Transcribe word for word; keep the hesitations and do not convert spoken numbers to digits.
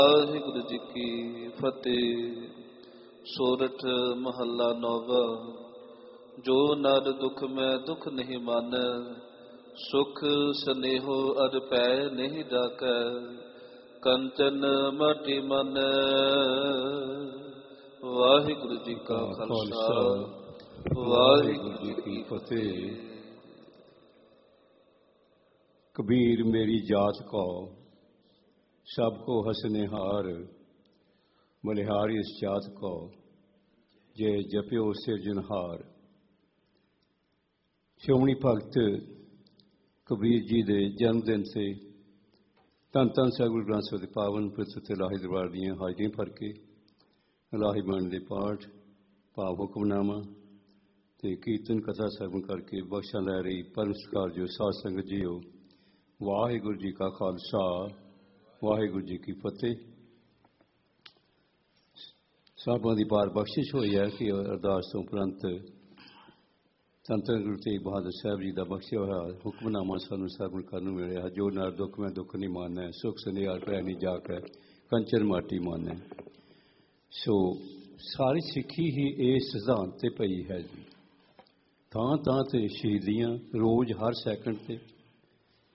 ਵਾਹਿਗੁਰੂ ਜੀ ਕੀ ਫਤਿਹ। ਸੋਰਠ ਮਹੱਲਾ ਨੌਵਾਂ। ਜੋ ਨਰ ਦੁਖ ਮੈਂ ਦੁਖ ਨਹੀਂ ਮਾਨੈ, ਸੁਖ ਸਨੇਹੋ ਅਰ ਪੈ ਨਹੀਂ ਡਾਕੈ, ਕੰਚਨ ਮਾਟੀ ਮਾਨੈ। ਵਾਹਿਗੁਰੂ ਜੀ ਕਾ ਖਾਲਸਾ, ਵਾਹਿਗੁਰੂ ਜੀ ਕੀ ਫਤਿਹ। ਕਬੀਰ ਮੇਰੀ ਜਾਤ ਕੋ ਸਭ ਕੋ ਹਸਨਿਹਾਰ, ਬਲਿਹਾਰੀ ਇਸ ਜਾਤ ਕੋ ਜੇ ਜਪਿਓ ਸਿਰਜਣਹਾਰ। ਸ਼੍ਰੋਮਣੀ ਭਗਤ ਕਬੀਰ ਜੀ ਦੇ ਜਨਮ ਦਿਨ ਤੇ ਧੰਨ ਧੰਨ ਸਾਹਿਬ ਗੁਰੂ ਗ੍ਰੰਥ ਸਾਹਿਬ ਦੇ ਪਾਵਨ ਪਵਿੱਤਰ ਇਲਾਹੀ ਦਰਬਾਰ ਦੀਆਂ ਹਾਜ਼ਰੀਆਂ ਭਰ ਕੇ ਇਲਾਹੀ ਬਾਣੀ ਦੇ ਪਾਠ, ਭਾਵ ਹੁਕਮਨਾਮਾ ਤੇ ਕੀਰਤਨ ਕਥਾ ਸਰਵਣ ਕਰਕੇ ਬਖਸ਼ਾਂ ਲੈ ਰਹੀ ਪਰਮ ਸਤਿਕਾਰਯੋਗ ਸਾਧ ਸੰਗਤ ਜੀਓ, ਵਾਹਿਗੁਰੂ ਜੀ ਕਾ ਖਾਲਸਾ, ਵਾਹਿਗੁਰੂ ਜੀ ਕੀ ਫਤਿਹ। ਸਾਹਿਬਾਂ ਦੀ ਪਾਰ ਬਖਸ਼ਿਸ਼ ਹੋਈ ਹੈ ਕਿ ਅਰਦਾਸ ਤੋਂ ਉਪਰੰਤ ਧੰਨ ਧੰਨ ਗੁਰੂ ਤੇਗ ਬਹਾਦਰ ਸਾਹਿਬ ਜੀ ਦਾ ਬਖਸ਼ਿਆ ਹੋਇਆ ਹੁਕਮਨਾਮਾ ਸਾਨੂੰ ਸਰਵਣ ਕਰਨ ਨੂੰ ਮਿਲਿਆ। ਜੋ ਨਰ ਦੁੱਖ ਮੈਂ ਦੁੱਖ ਨਹੀਂ ਮਾਨੈ, ਸੁਖ ਸਨੇਹ ਪੈ ਨਹੀਂ ਜਾਕੈ, ਕੰਚਨ ਮਾਟੀ ਮਾਨੈ। ਸੋ ਸਾਰੀ ਸਿੱਖੀ ਹੀ ਇਸ ਸਿਧਾਂਤ ਤੇ ਪਈ ਹੈ ਜੀ। ਥਾਂ ਥਾਂ ਤੇ ਸ਼ਹੀਦੀਆਂ, ਰੋਜ਼ ਹਰ ਸੈਕਿੰਡ ਤੇ